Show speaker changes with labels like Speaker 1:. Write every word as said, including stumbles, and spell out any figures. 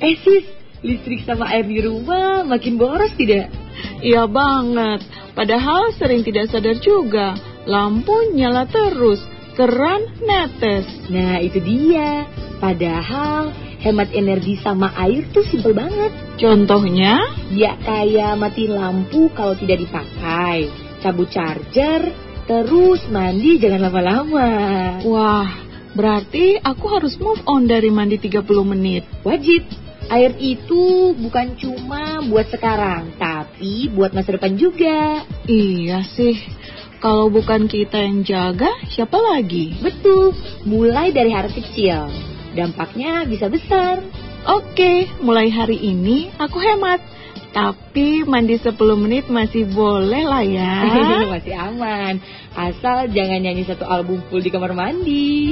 Speaker 1: Eh sis, listrik sama air di rumah makin boros tidak?
Speaker 2: Iya banget, padahal sering tidak sadar juga. Lampu nyala terus, keran netes.
Speaker 1: Nah itu dia, padahal hemat energi sama air tuh simpel banget.
Speaker 2: Contohnya?
Speaker 1: Ya kayak mati lampu kalau tidak dipakai, cabut charger, terus mandi jangan lama-lama.
Speaker 2: Wah, berarti aku harus move on dari mandi tiga puluh menit.
Speaker 1: Wajib. Air itu bukan cuma buat sekarang, tapi buat masa depan juga.
Speaker 2: Iya sih, kalau bukan kita yang jaga, siapa lagi?
Speaker 1: Betul, mulai dari hal kecil, dampaknya bisa besar.
Speaker 2: Oke, mulai hari ini aku hemat. Tapi mandi sepuluh menit masih boleh lah ya.
Speaker 1: Masih aman, asal jangan nyanyi satu album full di kamar mandi.